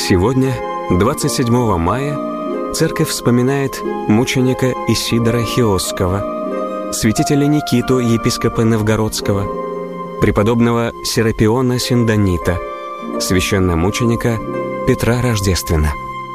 Сегодня, 27 мая, Церковь вспоминает мученика Исидора Хиосского, святителя Никиту, епископа Новгородского, преподобного Серапиона Синдонита, священномученика Петра Рождествена.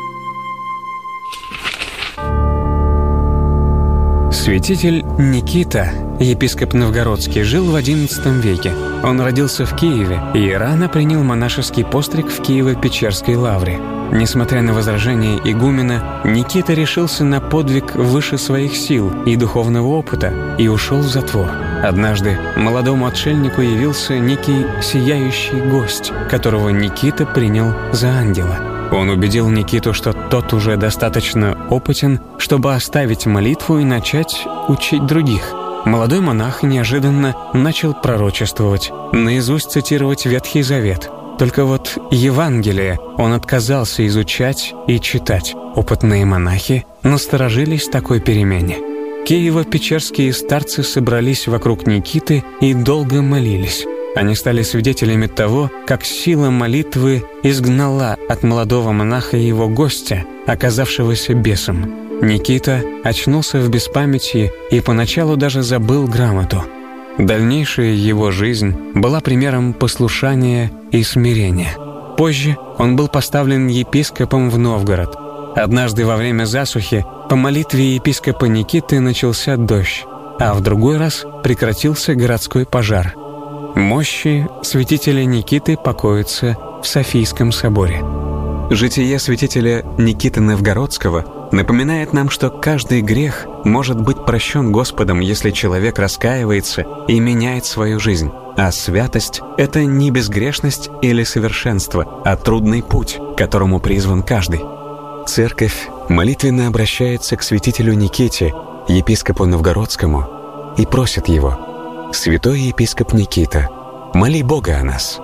Святитель Никита, епископ Новгородский, жил в XI веке. Он родился в Киеве и рано принял монашеский постриг в Киево-Печерской лавре. Несмотря на возражения игумена, Никита решился на подвиг выше своих сил и духовного опыта и ушел в затвор. Однажды молодому отшельнику явился некий сияющий гость, которого Никита принял за ангела. Он убедил Никиту, что тот уже достаточно опытен, чтобы оставить молитву и начать учить других. Молодой монах неожиданно начал пророчествовать, наизусть цитировать Ветхий Завет. Только вот Евангелие он отказался изучать и читать. Опытные монахи насторожились такой перемене. Киево-печерские старцы собрались вокруг Никиты и долго молились. Они стали свидетелями того, как сила молитвы изгнала от молодого монаха его гостя, оказавшегося бесом. Никита очнулся в беспамятии и поначалу даже забыл грамоту. Дальнейшая его жизнь была примером послушания и смирения. Позже он был поставлен епископом в Новгород. Однажды во время засухи по молитве епископа Никиты начался дождь, а в другой раз прекратился городской пожар. Мощи святителя Никиты покоятся в Софийском соборе. Житие святителя Никиты Новгородского напоминает нам, что каждый грех может быть прощен Господом, если человек раскаивается и меняет свою жизнь. А святость — это не безгрешность или совершенство, а трудный путь, к которому призван каждый. Церковь молитвенно обращается к святителю Никите, епископу Новгородскому, и просит его: «Святой епископ Никита, моли Бога о нас».